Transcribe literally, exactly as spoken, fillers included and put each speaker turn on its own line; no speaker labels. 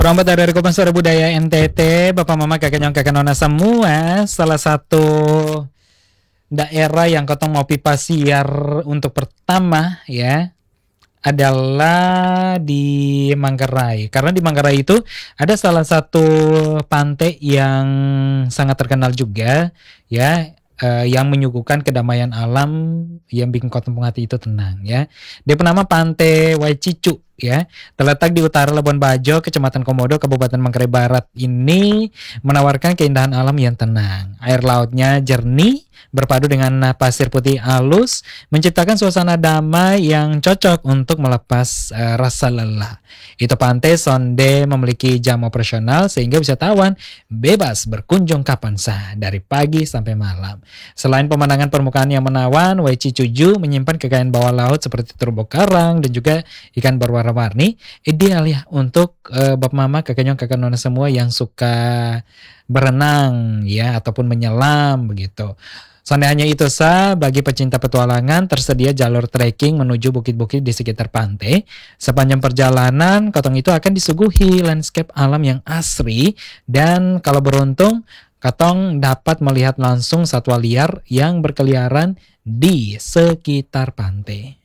Promotor dari Kupang Suara Budaya N T T, Bapak Mama Kakek Nyong Kakek Nona semua, salah satu daerah yang Kotong mau pipa siar untuk pertama ya adalah di Manggarai. Karena di Manggarai itu ada salah satu pantai yang sangat terkenal juga ya, eh, yang menyuguhkan kedamaian alam yang bikin Kotong Hati itu tenang ya. Dia bernama Pantai Waicicu ya, terletak di utara Labuan Bajo, Kecamatan Komodo, Kabupaten Manggarai Barat. Ini menawarkan keindahan alam yang tenang. Air lautnya jernih, berpadu dengan pasir putih halus, menciptakan suasana damai yang cocok untuk melepas uh, rasa lelah. Itu pantai sonde memiliki jam operasional sehingga wisatawan bebas berkunjung kapan saja dari pagi sampai malam. Selain pemandangan permukaan yang menawan, Waicicu menyimpan kekayaan bawah laut seperti terumbu karang dan juga ikan berwarna-warni. Ideal ya untuk uh, Bapak Mama, Kakek Nyong, Kakek Nona semua yang suka berenang ya ataupun menyelam begitu. Seandainya itu sah, bagi pecinta petualangan tersedia jalur trekking menuju bukit-bukit di sekitar pantai. Sepanjang perjalanan, Kotong itu akan disuguhi landscape alam yang asri dan kalau beruntung, Kotong dapat melihat langsung satwa liar yang berkeliaran di sekitar pantai.